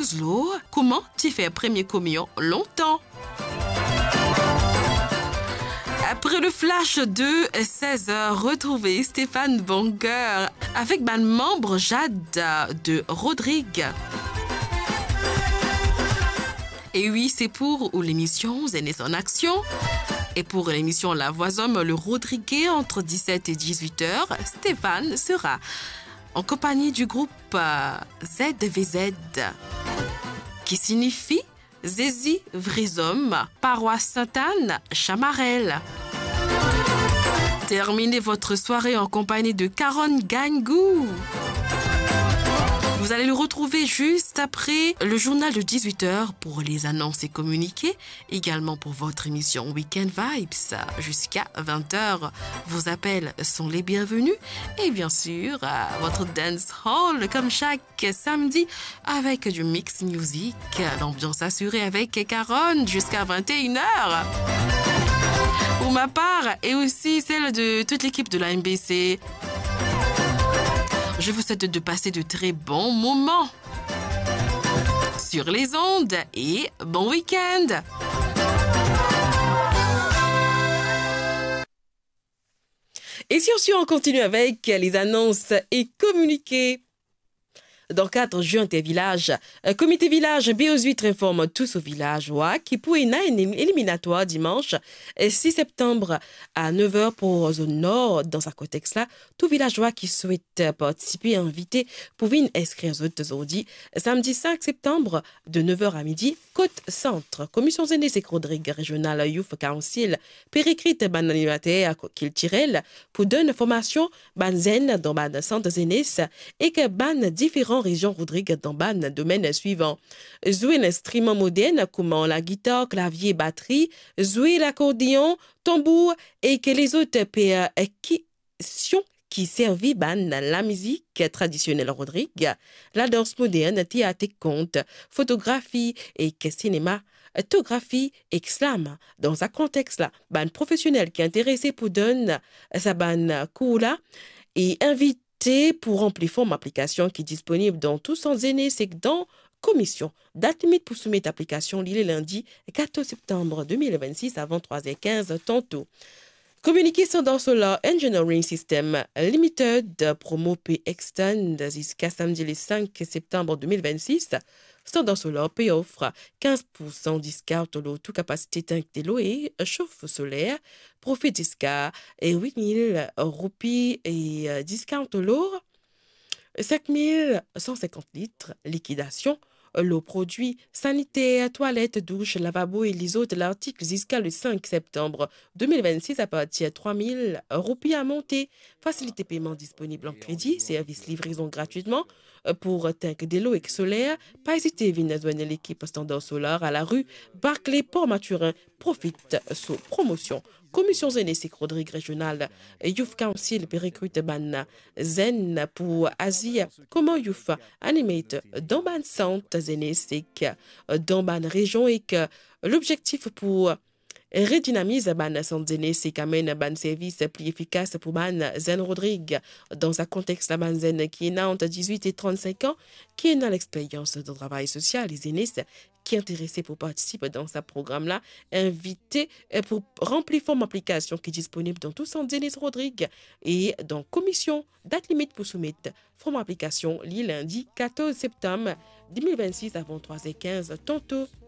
Roslo, comment tu fais première communion longtemps? Après le flash de 16h, retrouvez Stéphane Bongueur avec ma membre Jade de Rodrigue. Et oui, c'est pour l'émission Zénith en action. Et pour l'émission La Voix Homme, le Rodriguet, entre 17 et 18h, Stéphane sera en compagnie du groupe ZVZ, qui signifie Zézi Vrizom, Paroisse Sainte-Anne, Chamarel. Terminez votre soirée en compagnie de Caron Gangou. Vous allez le retrouver juste après le journal de 18h pour les annonces et communiqués, également pour votre émission Weekend Vibes jusqu'à 20h. Vos appels sont les bienvenus et bien sûr votre dance hall comme chaque samedi avec du mix music, l'ambiance assurée avec Caron jusqu'à 21h. Pour ma part et aussi celle de toute l'équipe de la MBC, je vous souhaite de passer de très bons moments sur les ondes et bon week-end. Et si on continue avec les annonces et communiqués. Dans le cadre juin des villages, comité village BO8 informe tous aux villageois qui pour une éliminatoire dimanche 6 septembre à 9h pour zone nord. Dans ce contexte-là, tout villageois qui souhaite participer invité pour venir inscrire aux autres aujourd'hui samedi 5 septembre de 9h à midi, côte centre. Commission Zénith et Rodrigue régional Youth Council, péricrite ban animataire qu'il tirel pour donner formation ban zen dans ban centre Zénith et que ban différents région Rodrigue dans ban domaine suivant. Jouer un instrument moderne comme la guitare, clavier, batterie, jouer l'accordéon, tambour et que les autres percussions qui servent ban la musique traditionnelle Rodrigue, la danse moderne, théâtre et conte, photographie et que cinéma, photographie et slam. Dans un contexte-là, ban professionnel qui est intéressé pour donner sa ban cours là et invite pour remplir forme application qui est disponible dans tout sans zéné, c'est que dans commission. Date limite pour soumettre application le lundi 14 septembre 2026 à 23h15 tantôt. Communiqué sur dans Solar Engineering System Limited, promo P Extend jusqu'à samedi le 5 septembre 2026. Standard Solar P offre 15% discount au tout capacité tank de l'eau et chauffe solaire. Profit jusqu'à 8000 roupies et discount au l'eau 5150 litres. Liquidation. L'eau produit sanitaire, toilettes, douches, lavabo et les autres l'article jusqu'à le 5 septembre 2026 à partir de 3000 roupies à monter. Facilité paiement disponible en crédit, service livraison gratuitement pour tank de l'eau et solaire. Pas hésiter à venir joindre l'équipe Standard Solar à la rue Barclay Port-Maturin. Profite sous promotion. Commission Zénith Rodrigue régional Youth Council recrute ban zen pour Asie. Comment Youth animate dans ban centre Zénith dans ban région et que l'objectif pour redynamiser ban centre Zénith c'est qu'amène ban service plus efficace pour ban zen Rodrigue dans un contexte la ban zen qui est entre 18 et 35 ans qui est dans l'expérience de travail social et Zénith qui est intéressé pour participer dans ce programme-là, invité pour remplir forme application qui est disponible dans tout centre Zénith Rodrigue et dans commission, date limite pour soumettre forme application le lundi 14 septembre 2026 à 23h15 tantôt.